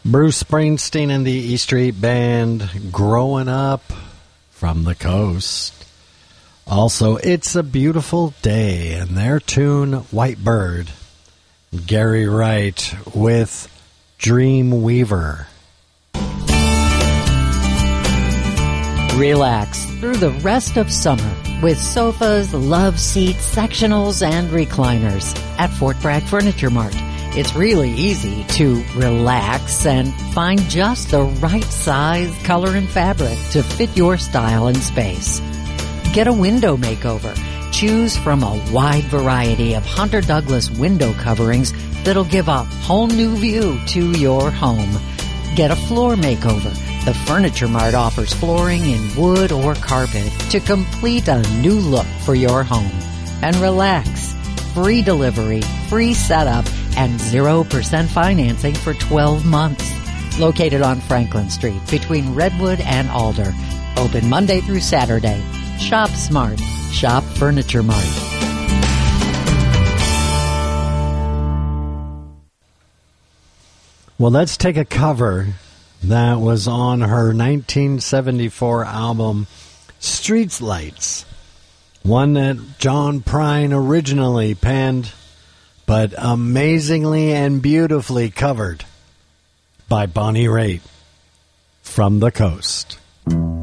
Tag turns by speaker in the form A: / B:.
A: Bruce Springsteen and the E Street Band, Growing Up from the Coast. Also, It's a Beautiful Day, and their tune, White Bird. Gary Wright with Dream Weaver.
B: Relax through the rest of summer with sofas, love seats, sectionals, and recliners at Fort Bragg Furniture Mart. It's really easy to relax and find just the right size, color, and fabric to fit your style and space. Get a window makeover. Choose from a wide variety of Hunter Douglas window coverings that'll give a whole new view to your home. Get a floor makeover. The Furniture Mart offers flooring in wood or carpet to complete a new look for your home. And relax. Free delivery, free setup, and 0% financing for 12 months. Located on Franklin Street between Redwood and Alder. Open Monday through Saturday. Shop smart. Shop Furniture Mart.
A: Well, let's take a cover that was on her 1974 album, Street Lights. One that John Prine originally penned, but amazingly and beautifully covered by Bonnie Raitt, From the Coast.